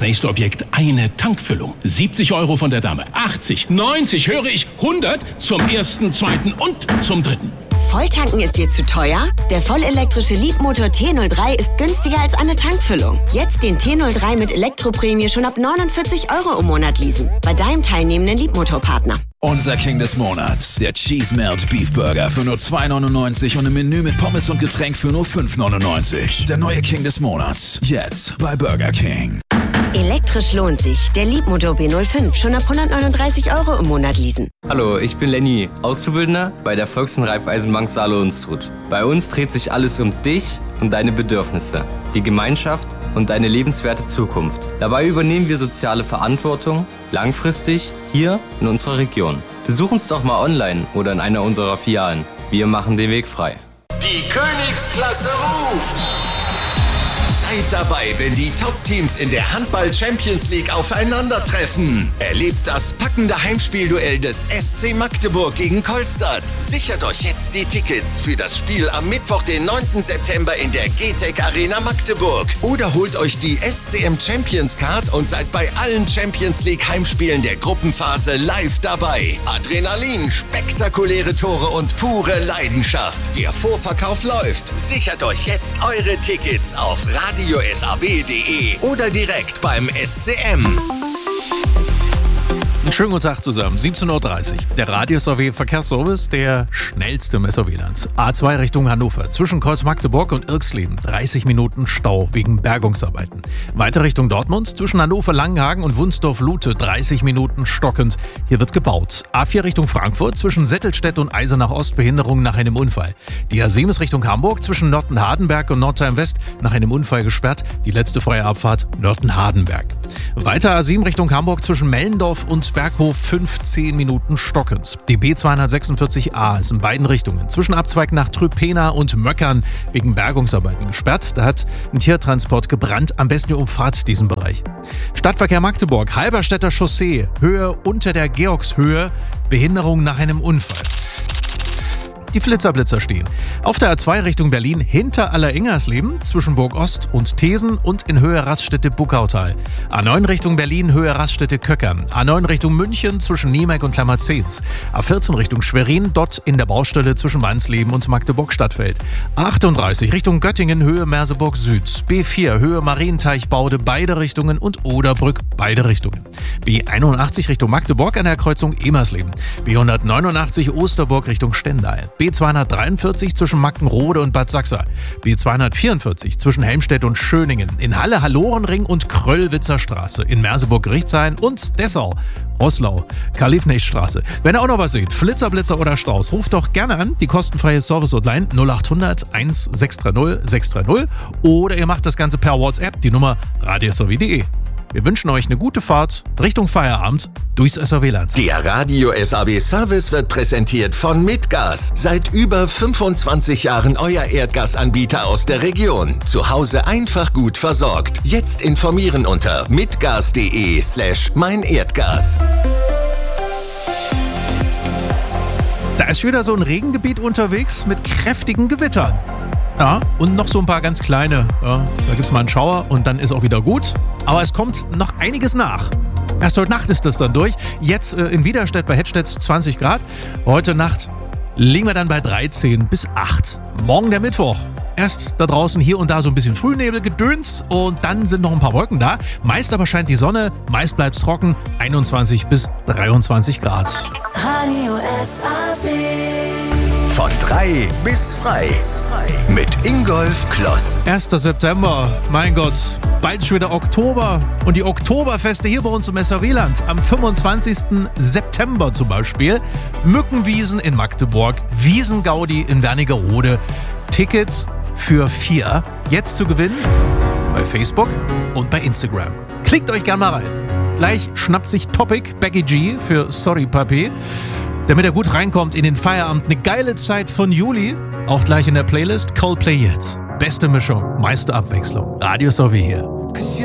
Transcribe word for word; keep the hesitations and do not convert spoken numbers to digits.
das nächste Objekt eine Tankfüllung. siebzig Euro von der Dame. achtzig, neunzig, höre ich, hundert zum ersten, zweiten und zum dritten. Volltanken ist dir zu teuer? Der vollelektrische Leapmotor T null drei ist günstiger als eine Tankfüllung. Jetzt den T null drei mit Elektroprämie schon ab neunundvierzig Euro im Monat leasen. Bei deinem teilnehmenden Leapmotor-Partner. Unser King des Monats, der Cheese Melt Beef Burger für nur zwei neunundneunzig und ein Menü mit Pommes und Getränk für nur fünf neunundneunzig. Der neue King des Monats, jetzt bei Burger King. Elektrisch lohnt sich. Der Leapmotor B null fünf schon ab hundertneununddreißig Euro im Monat leasen. Hallo, ich bin Lenny, Auszubildender bei der Volks- und Raiffeisenbank Saale-Unstrut. Bei uns dreht sich alles um dich und deine Bedürfnisse, die Gemeinschaft und deine lebenswerte Zukunft. Dabei übernehmen wir soziale Verantwortung langfristig hier in unserer Region. Besuch uns doch mal online oder in einer unserer Filialen. Wir machen den Weg frei. Die Königsklasse ruft! Seid dabei, wenn die Top-Teams in der Handball-Champions League aufeinandertreffen. Erlebt das packende Heimspielduell des S C Magdeburg gegen Kolstadt. Sichert euch jetzt die Tickets für das Spiel am Mittwoch, den neunten September in der G T E C Arena Magdeburg. Oder holt euch die S C M Champions Card und seid bei allen Champions League Heimspielen der Gruppenphase live dabei. Adrenalin, spektakuläre Tore und pure Leidenschaft. Der Vorverkauf läuft. Sichert euch jetzt eure Tickets auf radio s a w punkt d e oder direkt beim S C M. Schönen guten Tag zusammen, siebzehn Uhr dreißig. Der Radio S A W Verkehrsservice, der schnellste im S A W-Land. A zwei Richtung Hannover, zwischen Kreuz Magdeburg und Irxleben, dreißig Minuten Stau wegen Bergungsarbeiten. Weiter Richtung Dortmund, zwischen Hannover Langenhagen und Wunsdorf-Lute, dreißig Minuten stockend. Hier wird gebaut. A vier Richtung Frankfurt, zwischen Settelstedt und Eisenach Ost, Behinderung nach einem Unfall. Die A sieben ist Richtung Hamburg, zwischen Nörten-Hardenberg und Nordheim-West, nach einem Unfall gesperrt. Die letzte freie Abfahrt Nörten-Hardenberg. Weiter A sieben Richtung Hamburg, zwischen Mellendorf und Berghof, fünfzehn Minuten stockend. Die B zweihundertsechsundvierzig A ist in beiden Richtungen zwischen Abzweig nach Trüpena und Möckern wegen Bergungsarbeiten gesperrt. Da hat ein Tiertransport gebrannt. Am besten ihr umfahrt diesen Bereich. Stadtverkehr Magdeburg, Halberstädter Chaussee, Höhe unter der Georgshöhe, Behinderung nach einem Unfall. Die Flitzerblitzer stehen. Auf der A zwei Richtung Berlin hinter Alleringers-Leben, zwischen Burg Ost und Thesen und in Höhe Raststätte-Buckautal. A neun Richtung Berlin, Höhe Raststätte-Köckern. A neun Richtung München, zwischen Niemek und Klammerzehns. A vierzehn Richtung Schwerin, dort in der Baustelle zwischen Wansleben und Magdeburg-Stadtfeld. A achtunddreißig Richtung Göttingen, Höhe Merseburg Süd. B vier, Höhe Marienteich-Baude, beide Richtungen und Oderbrück, beide Richtungen. B einundachtzig Richtung Magdeburg an der Kreuzung Emersleben. B hundertneunundachtzig Osterburg Richtung Stendal. B zweihundertdreiundvierzig zwischen Mackenrode und Bad Sachsa. B zweihundertvierundvierzig zwischen Helmstedt und Schöningen. In Halle Hallorenring und Kröllwitzer Straße. In Merseburg Gerichtshain und Dessau, Roßlau, Karl-Liebknecht-Straße. Wenn ihr auch noch was seht, Flitzer, Blitzer oder Strauß, ruft doch gerne an. Die kostenfreie Service-Hotline null achthundert eins sechs drei null sechs drei null oder ihr macht das Ganze per WhatsApp, die Nummer radio s a w punkt d e. Wir wünschen euch eine gute Fahrt Richtung Feierabend durchs S A W-Land. Der Radio S A W Service wird präsentiert von Mitgas. Seit über fünfundzwanzig Jahren euer Erdgasanbieter aus der Region. Zu Hause einfach gut versorgt. Jetzt informieren unter mitgas.de slash mein Erdgas. Da ist wieder so ein Regengebiet unterwegs mit kräftigen Gewittern. Ja, und noch so ein paar ganz kleine. Ja, da gibt es mal einen Schauer und dann ist auch wieder gut. Aber es kommt noch einiges nach. Erst heute Nacht ist das dann durch. Jetzt äh, in Widerstedt bei Hettstedt zwanzig Grad. Heute Nacht liegen wir dann bei dreizehn bis acht. Morgen der Mittwoch. Erst da draußen hier und da so ein bisschen Frühnebelgedöns und dann sind noch ein paar Wolken da. Meist aber scheint die Sonne, meist bleibt es trocken. einundzwanzig bis dreiundzwanzig Grad. Radio S A W. Von drei bis frei. Mit Ingolf Kloss. erster September, mein Gott, bald schon wieder Oktober. Und die Oktoberfeste hier bei uns im S A W-Land. Am fünfundzwanzigsten September zum Beispiel. Mückenwiesen in Magdeburg, Wiesengaudi in Wernigerode. Tickets für vier jetzt zu gewinnen bei Facebook und bei Instagram. Klickt euch gerne mal rein. Gleich schnappt sich Topic Becky G für Sorry Papi, damit er gut reinkommt in den Feierabend. Eine geile Zeit von Juli, auch gleich in der Playlist Coldplay jetzt. Beste Mischung, meiste Abwechslung. Radio S A W hier.